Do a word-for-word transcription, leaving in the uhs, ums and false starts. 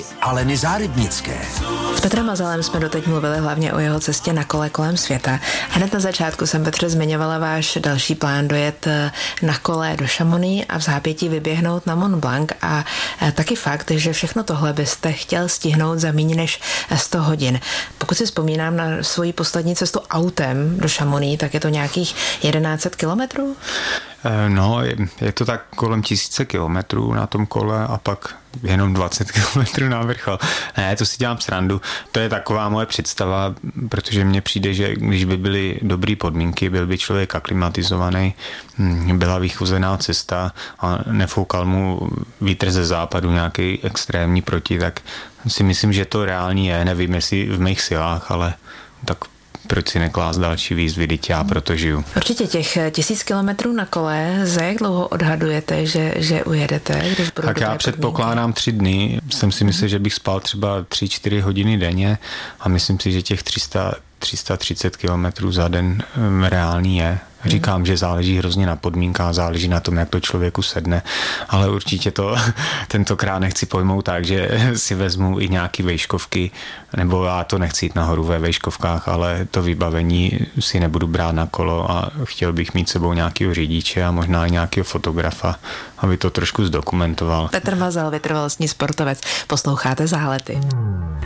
Aleny Zárybnické. S Petrem Mazalem jsme doteď mluvili hlavně o jeho cestě na kole kolem světa. Hned na začátku jsem, Petře, zmiňovala váš další plán dojet na kole do Chamonix a v zápětí vyběhnout na Mont Blanc a taky fakt, že všechno tohle byste chtěl stihnout za méně než sto hodin. Pokud si vzpomínám na svoji poslední cestu autem do Chamonix, tak je to nějakých jedenáct set kilometrů? No, je, je to tak kolem tisíce kilometrů na tom kole a pak jenom dvacet kilometrů na vrchol. Ne, to si dělám srandu. To je taková moje představa, protože mně přijde, že když by byly dobré podmínky, byl by člověk aklimatizovaný, byla vychuzená cesta a nefoukal mu vítr ze západu nějaký extrémní proti, tak si myslím, že to reálně je. Nevím, jestli v mých silách, ale tak proč si neklást další výzvy, teď já proto žiju. Určitě těch tisíc kilometrů na kole, za jak dlouho odhadujete, že, že ujedete? Když budou tak já předpokládám tři dny. Jsem si myslel, že bych spal třeba tři čtyři hodiny denně a myslím si, že těch tři sta, tři sta třicet kilometrů za den reálný je. Říkám, že záleží hrozně na podmínkách, záleží na tom, jak to člověku sedne, ale určitě to tentokrát nechci pojmout tak, že si vezmu i nějaký vejškovky, nebo já to nechci jít nahoru ve vejškovkách, ale to vybavení si nebudu brát na kolo a chtěl bych mít sebou nějakého řidiče a možná i nějakého fotografa, aby to trošku zdokumentoval. Petr Mazal, vytrvalostní sportovec. Posloucháte Zálety.